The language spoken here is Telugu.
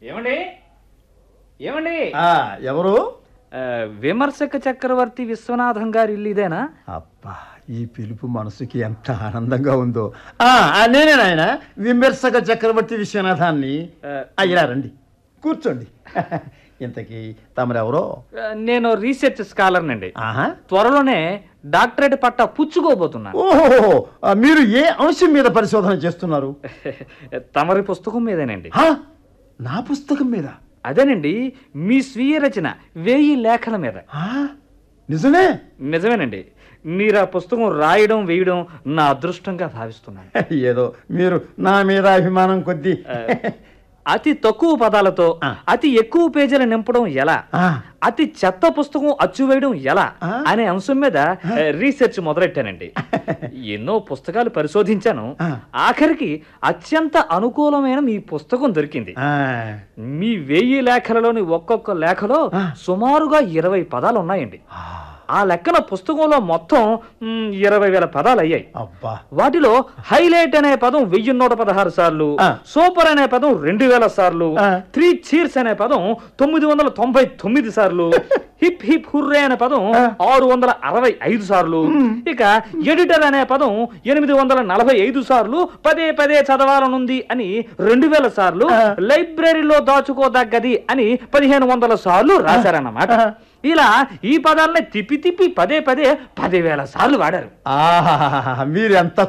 ఏమండి ఏమండి ఎవరు? విమర్శక చక్రవర్తి విశ్వనాథం గారి ఇల్లు ఇదేనా? అబ్బా, ఈ పిలుపు మనసుకి ఎంత ఆనందంగా ఉందో. నేనే నాయన, విమర్శక చక్రవర్తి విశ్వనాథాన్ని. ఇలా రండి, కూర్చోండి. ఇంతకీ తమరెవరో? నేను రీసెర్చ్ స్కాలర్నండి. ఆహా, త్వరలోనే డాక్టరేట్ పట్టా పుచ్చుకోబోతున్నాను. ఓహో, మీరు ఏ అంశం మీద పరిశోధన చేస్తున్నారు? తమరి పుస్తకం మీదేనండి. నా పుస్తకం మీద? అదేనండి, మీ స్వీయ రచన 1000 లేఖల మీద. నిజమే? నిజమేనండి. మీరు ఆ పుస్తకం రాయడం వేయడం నా అదృష్టంగా భావిస్తున్నాను. ఏదో మీరు నా మీద అభిమానం కొద్దీ. అతి తక్కువ పదాలతో అతి ఎక్కువ పేజీలు నింపడం ఎలా, అతి చెత్త పుస్తకం అచ్చువేయడం ఎలా అనే అంశం మీద రీసెర్చ్ మొదలెట్టానండి. ఎన్నో పుస్తకాలు పరిశోధించాను. ఆఖరికి అత్యంత అనుకూలమైన మీ పుస్తకం దొరికింది. మీ 1000 లేఖలలోని ఒక్కొక్క లేఖలో సుమారుగా 20 పదాలు ఉన్నాయండి. ఆ లెక్కన పుస్తకంలో మొత్తం 20,000 పదాలు అయ్యాయి. వాటిలో హైలైట్ అనే పదం 1116 సార్లు, సూపర్ అనే పదం 2000 సార్లు, 3 చీర్స్ అనే పదం 999 సార్లు, హిప్ హిప్ హుర్రే అనే పదం 665 సార్లు, ఇక ఎడిటర్ అనే పదం 845 సార్లు, పదే పదే చదవాలనుంది అని 2000 సార్లు, లైబ్రరీలో దాచుకోదగ్గది అని 1500 సార్లు రాశారన్నమాట. ఇలా ఈ పదాలని తిప్పి తిప్పి పదే పదే 10,000 సార్లు వాడారు. మీరు ఎంత